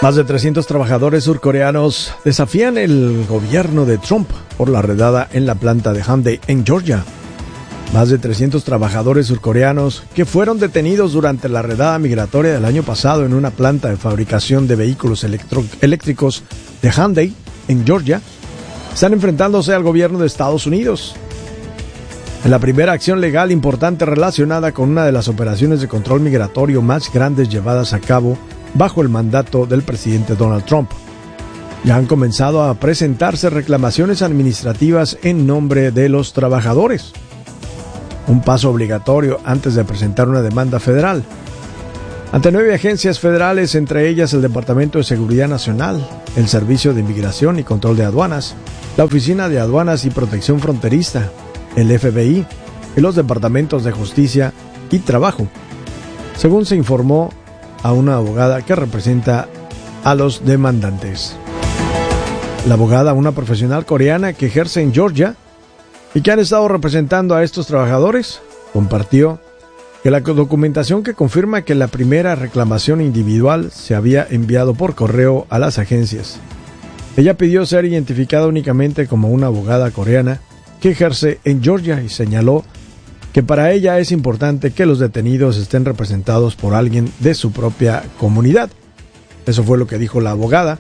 Más de 300 trabajadores surcoreanos desafían el gobierno de Trump por la redada en la planta de Hyundai en Georgia. Más de 300 trabajadores surcoreanos que fueron detenidos durante la redada migratoria del año pasado en una planta de fabricación de vehículos eléctricos de Hyundai en Georgia están enfrentándose al gobierno de Estados Unidos. En la primera acción legal importante relacionada con una de las operaciones de control migratorio más grandes llevadas a cabo bajo el mandato del presidente Donald Trump. Ya han comenzado a presentarse reclamaciones administrativas en nombre de los trabajadores. Un paso obligatorio antes de presentar una demanda federal. Ante 9 agencias federales, entre ellas el Departamento de Seguridad Nacional, el Servicio de Inmigración y Control de Aduanas, la Oficina de Aduanas y Protección Fronteriza, el FBI y los Departamentos de Justicia y Trabajo, según se informó a una abogada que representa a los demandantes. La abogada, una profesional coreana que ejerce en Georgia y que han estado representando a estos trabajadores, compartió que la documentación que confirma que la primera reclamación individual se había enviado por correo a las agencias. Ella pidió ser identificada únicamente como una abogada coreana que ejerce en Georgia y señaló que para ella es importante que los detenidos estén representados por alguien de su propia comunidad. Eso fue lo que dijo la abogada,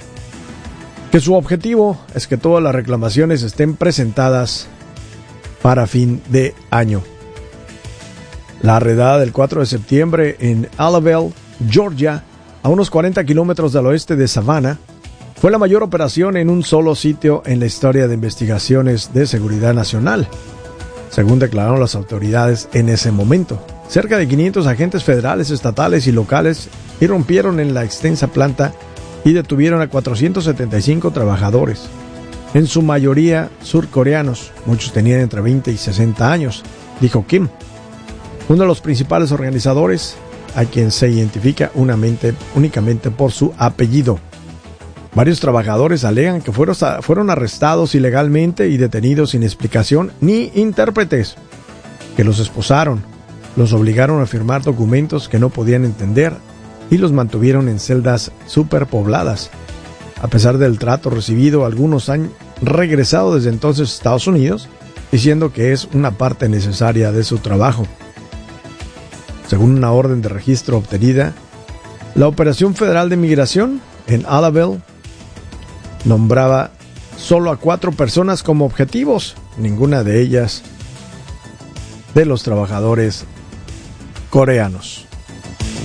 que su objetivo es que todas las reclamaciones estén presentadas para fin de año. La redada del 4 de septiembre en Alabel, Georgia, a unos 40 kilómetros del oeste de Savannah, fue la mayor operación en un solo sitio en la historia de investigaciones de seguridad nacional, según declararon las autoridades en ese momento. Cerca de 500 agentes federales, estatales y locales irrumpieron en la extensa planta y detuvieron a 475 trabajadores, en su mayoría surcoreanos. Muchos tenían entre 20 y 60 años, dijo Kim, uno de los principales organizadores, a quien se identifica únicamente por su apellido. Varios trabajadores alegan que fueron arrestados ilegalmente y detenidos sin explicación ni intérpretes, que los esposaron, los obligaron a firmar documentos que no podían entender y los mantuvieron en celdas superpobladas. A pesar del trato recibido, algunos han regresado desde entonces a Estados Unidos, diciendo que es una parte necesaria de su trabajo. Según una orden de registro obtenida, la Operación Federal de Migración en Alabel nombraba solo a 4 personas como objetivos, ninguna de ellas de los trabajadores coreanos.